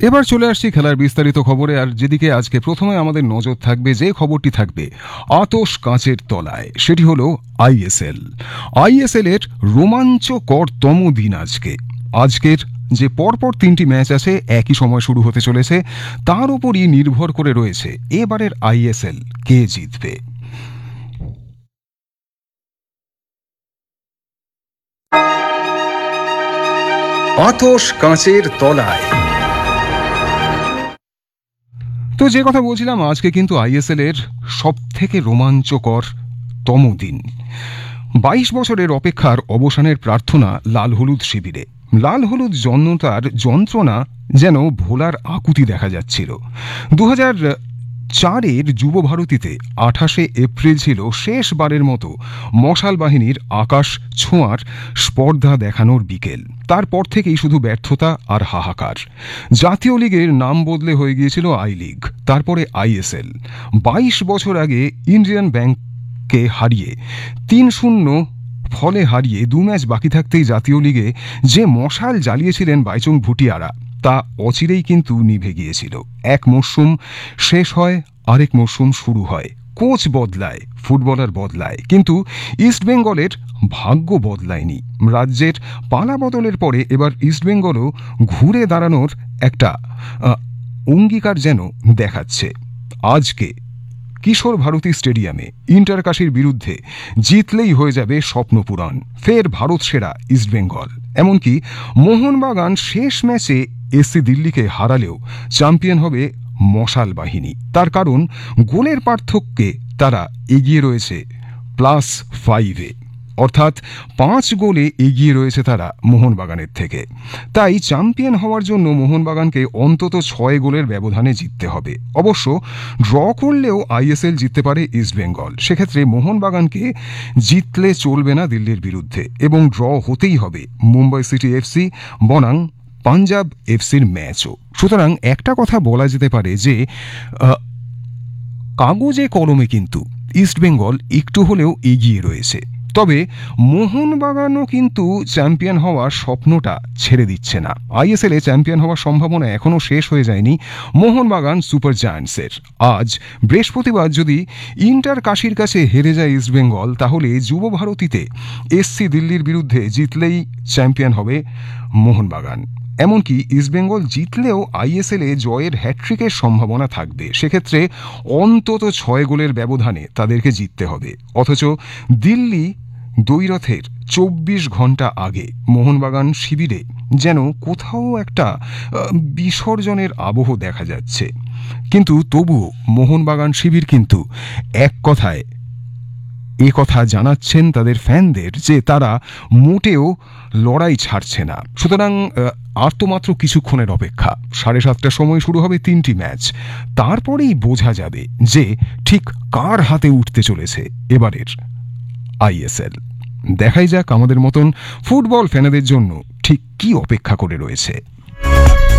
এবার চলে আসছি খেলার বিস্তারিত খবরে। আর যেদিকে আজকে প্রথমে আমাদের নজর থাকবে, যে খবরটি থাকবে আতশ কাঁচের তলায়, সেটি হলো আইএসএল এর রোমাঞ্চকরতম দিন আজকের যে পরপর 3টি ম্যাচ আছে, একই সময় শুরু হতে চলেছে। তার উপরই নির্ভর করে রয়েছে এবারের আইএসএল কে জিতবে। আতশ কাঁচের তলায়। তো যে কথা বলছিলাম, আজকে কিন্তু আইএসএল এর সব থেকে রোমাঞ্চকর তম দিন। 22 বছরের অপেক্ষার অবসানের প্রার্থনা লাল হলুদ শিবিরে। লাল হলুদ জন্মতার যন্ত্রণা যেন ভোলার আকুতি দেখা যাচ্ছিল। 2004-এর যুব ভারতীতে 28শে এপ্রিল ছিল শেষবারের মতো মশাল বাহিনীর আকাশ ছোঁয়ার স্পর্ধা দেখানোর বিকেল। তারপর থেকেই শুধু ব্যর্থতা আর হাহাকার। জাতীয় লিগের নাম বদলে হয়ে গিয়েছিল আই লিগ, তারপরে আইএসএল। 22 বছর আগে ইন্ডিয়ান ব্যাংককে হারিয়ে 3-0 ফলে হারিয়ে 2 ম্যাচ বাকি থাকতেই জাতীয় লিগে যে মশাল জ্বালিয়েছিলেন বাইচুং ভুটিয়ারা, তা অচিরেই কিন্তু নিভে গিয়েছিল। এক মরশুম শেষ হয়, আরেক মরশুম শুরু হয়। কোচ বদলায়, ফুটবলার বদলায়, কিন্তু ইস্টবেঙ্গলের ভাগ্য বদলায়নি। রাজ্যের পালা বদলের পরে এবার ইস্টবেঙ্গলও ঘুরে দাঁড়ানোর একটা অঙ্গীকার যেন দেখাচ্ছে। আজকে কিশোর ভারতী স্টেডিয়ামে ইন্টারকাশির বিরুদ্ধে জিতলেই হয়ে যাবে স্বপ্নপূরণ। ফের ভারত সেরা ইস্টবেঙ্গল। এমনকি মোহনবাগান শেষ ম্যাচে এসসি দিল্লিকে হারালেও চ্যাম্পিয়ন হবে মশাল বাহিনী। তার কারণ, গোলের পার্থক্যে তারা এগিয়ে রয়েছে +5-এ, অর্থাৎ 5 গোলে এগিয়ে রয়েছে তারা মোহনবাগানের থেকে। তাই চ্যাম্পিয়ন হওয়ার জন্য মোহনবাগানকে অন্তত 6 গোলের ব্যবধানে জিততে হবে। অবশ্য ড্র করলেও আইএসএল জিততে পারে ইস্টবেঙ্গল। সেক্ষেত্রে মোহনবাগানকে জিতলে চলবে না দিল্লির বিরুদ্ধে, এবং ড্র হতেই হবে মুম্বাই সিটি এফসি বনাম পাঞ্জাব এফসির ম্যাচও। সুতরাং একটা কথা বলা যেতে পারে যে কাগজে কলমে কিন্তু ইস্টবেঙ্গল একটু হলেও এগিয়ে রয়েছে। তবে মোহনবাগানও কিন্তু চ্যাম্পিয়ন হওয়ার স্বপ্নটা ছেড়ে দিচ্ছে না। আইএসএলে চ্যাম্পিয়ন হওয়ার সম্ভাবনা এখনও শেষ হয়ে যায়নি মোহনবাগান সুপার জায়ান্টসের। আজ বৃহস্পতিবার যদি ইন্টার কাশির কাছে হেরে যায় ইস্টবেঙ্গল, তাহলে যুব ভারতীতে এসসি দিল্লির বিরুদ্ধে জিতলেই চ্যাম্পিয়ন হবে মোহনবাগান। এমনকি ইস্টবেঙ্গল জিতলেও আইএসএলে জয়ের হ্যাট্রিকের সম্ভাবনা থাকবে। সেক্ষেত্রে অন্তত 6 গোলের ব্যবধানে তাদেরকে জিততে হবে। অথচ দিল্লি দ্বৈরথের 24 ঘন্টা আগে মোহনবাগান শিবিরে যেন কোথাও একটা বিসর্জনের আবহ দেখা যাচ্ছে। কিন্তু তবুও মোহনবাগান শিবির কিন্তু এক কথায় এ কথা জানাচ্ছেন তাদের ফ্যানদের যে তারা মোটেও লড়াই ছাড়ছে না। সুতরাং আর তো মাত্র কিছুক্ষণের অপেক্ষা। 7:30টার সময় শুরু হবে 3টি ম্যাচ। তারপরেই বোঝা যাবে যে ঠিক কার হাতে উঠতে চলেছে এবারের আইএসএল। দেখাই যাক আমাদের মতন ফুটবল ফ্যানেদের জন্য ঠিক কি অপেক্ষা করে রয়েছে।